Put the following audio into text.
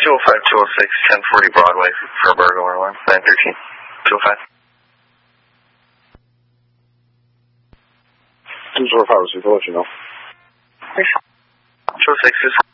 205, 206, 1040 Broadway for a burglar alarm. 913. 205. 205, receive, I'll let you know. 206 is